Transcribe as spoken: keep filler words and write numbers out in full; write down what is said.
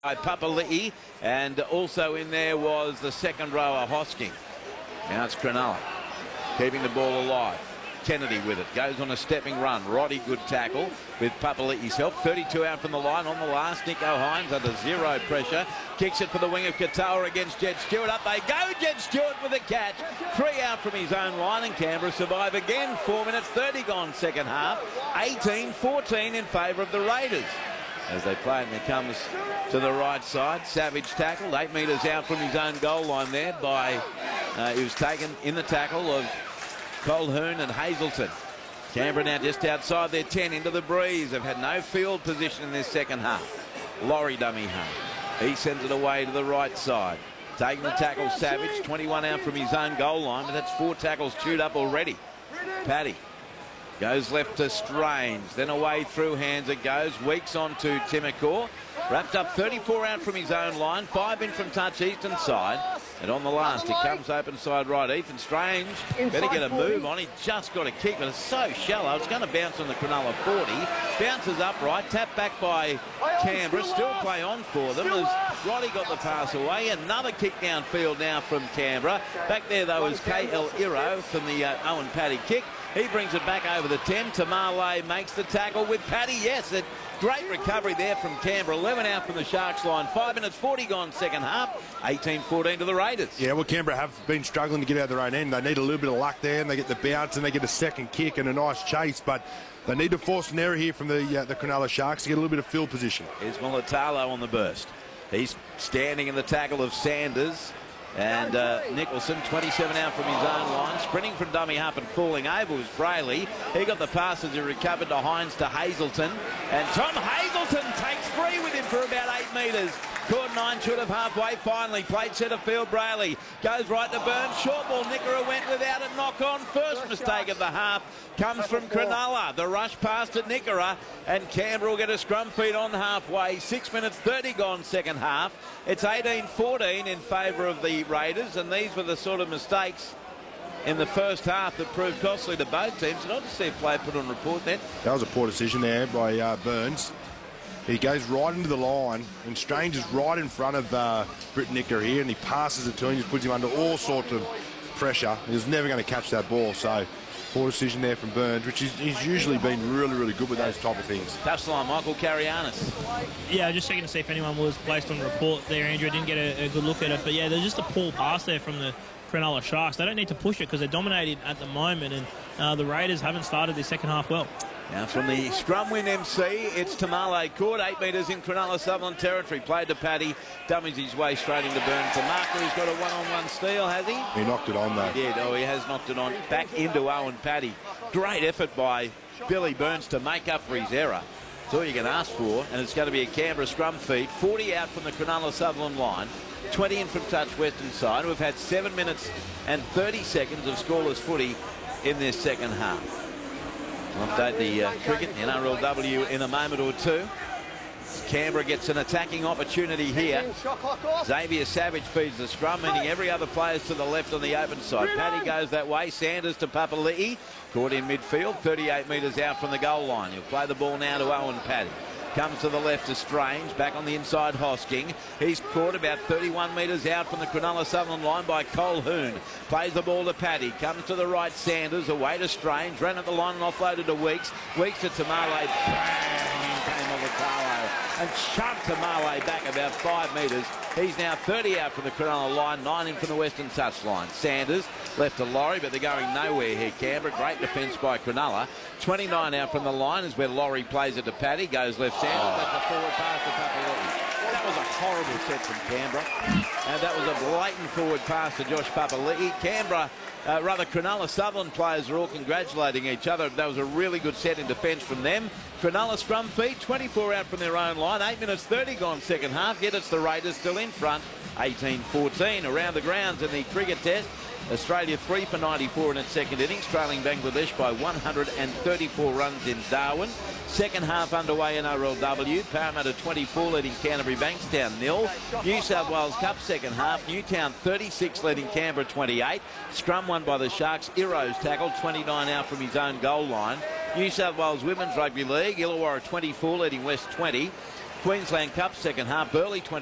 by Papali'i, and also in there was the second rower Hosking. Now it's Cronulla keeping the ball alive. Kennedy with it, goes on a stepping run. Roddy, good tackle with Papali'i's help. thirty-two out from the line on the last. Nicho Hynes under zero pressure. Kicks it for the wing of Katoa against Jed Stewart. Up they go, Jed Stewart with a catch. Three out from his own line, and Canberra survive again. Four minutes thirty gone second half. eighteen fourteen in favour of the Raiders. As they play, and it comes to the right side. Savage tackled, eight metres out from his own goal line there by, uh, he was taken in the tackle of Colquhoun and Hazelton. Canberra now just outside their ten into the breeze. They've had no field position in this second half. Laurie dummy half. He sends it away to the right side. Taking the tackle, Savage, twenty-one out from his own goal line, but that's four tackles chewed up already. Paddy goes left to Strange, then away through hands it goes. Weeks on to Timokor. Wrapped up thirty-four out from his own line. Five in from touch eastern side. And on the last, it comes open side right. Ethan Strange better get a move on. He just got a kick, but it's so shallow. It's going to bounce on the Cronulla forty. Bounces upright. Tapped back by Canberra. Still play on for them as Roddy got the pass away. Another kick downfield now from Canberra. Back there, though, is K L Iro from the uh, Owen Paddy kick. He brings it back over the ten. Tamale makes the tackle with Paddy. Yes, it, great recovery there from Canberra. eleven out from the Sharks line. five minutes forty gone second half. eighteen fourteen to the Raiders. Yeah, well, Canberra have been struggling to get out of their own end. They need a little bit of luck there, and they get the bounce, and they get a second kick and a nice chase. But they need to force an error here from the, uh, the Cronulla Sharks to get a little bit of field position. Here's Mulatalo on the burst. He's standing in the tackle of Sanders. And uh, Nicholson, twenty-seven out from his own line. Sprinting from dummy half and falling over was Brayley. He got the pass as he recovered to Hynes to Hazelton. And Tom Hazelton takes three with him for about eight metres. Caught nine short of halfway. Finally played centre field. Brayley goes right to Burns. Short ball. Nickera went without a knock on. First mistake of the half comes from Cronulla. The rush past at Nickera, and Canberra will get a scrum feed on halfway. Six minutes thirty gone second half. It's eighteen fourteen in favour of the Raiders, and these were the sort of mistakes in the first half that proved costly to both teams. And I just see a player put on report then. That was a poor decision there by uh, Burns. He goes right into the line, and Strange is right in front of uh, Britt Nickera here, and he passes it to him, just puts him under all sorts of pressure. He was never going to catch that ball, so poor decision there from Burns, which is, he's usually been really, really good with those type of things. Touchline, Michael Carianis. Yeah, just checking to see if anyone was placed on report there, Andrew. I didn't get a, a good look at it, but yeah, there's just a poor pass there from the Cronulla Sharks. They don't need to push it because they're dominated at the moment, and uh, the Raiders haven't started their second half well. Now from the scrum win M C, it's Tamale caught eight metres in Cronulla Sutherland territory. Played to Paddy, dummies his way straight into Burns. To Marker, who's got a one-on-one steal, has he? He knocked it on, though. He did. Oh, he has knocked it on back into Owen Paddy. Great effort by Billy Burns to make up for his error. That's all you can ask for, and it's going to be a Canberra scrum feed. forty out from the Cronulla Sutherland line. twenty in from touch western side. We've had seven minutes and thirty seconds of scoreless footy in this second half. We'll update the uh, cricket, N R L W, in a moment or two. Canberra gets an attacking opportunity here. Xavier Savage feeds the scrum, meaning every other player's to the left on the open side. Paddy goes that way. Sanders to Papali'i. Caught in midfield, thirty-eight metres out from the goal line. He'll play the ball now to Owen Paddy. Comes to the left to Strange, back on the inside Hosking. He's caught about thirty-one metres out from the Cronulla Sutherland line by Colquhoun. Plays the ball to Paddy, comes to the right Sanders, away to Strange, ran at the line and offloaded to Weeks. Weeks to Tamale, bang, came Mulatalo and shoved Tamale back about five metres. He's now thirty out from the Cronulla line, nine in from the western touch line. Sanders left to Laurie, but they're going nowhere here, Canberra. Great defence by Cronulla. twenty-nine out from the line is where Laurie plays it to Paddy, goes left Sanders, oh. That's a forward pass to Papali'i. That was a horrible set from Canberra, and that was a blatant forward pass to Josh Papali'i. Canberra, uh, rather Cronulla Sutherland players are all congratulating each other. That was a really good set in defence from them. Cronulla scrum feed, twenty-four out from their own line, eight minutes thirty gone second half, yet it's the Raiders still in front, eighteen fourteen. Around the grounds in the cricket test, Australia three for ninety-four in its second innings, trailing Bangladesh by one hundred thirty-four runs in Darwin. Second half underway in N R L W. Parramatta twenty-four leading Canterbury Bankstown nil. New South Wales Cup second half. Newtown thirty-six leading Canberra twenty-eight. Scrum won by the Sharks. Iroh's tackled, twenty-nine out from his own goal line. New South Wales Women's Rugby League. Illawarra twenty-four leading West twenty. Queensland Cup second half. Burley twenty.